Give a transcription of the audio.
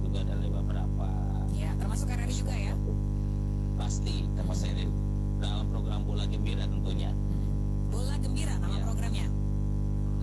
juga dari beberapa. Ya, termasuk RRI juga ya? Pasti, termasuk dalam program Bola Gembira tentunya. Bola Gembira nama Ya. programnya.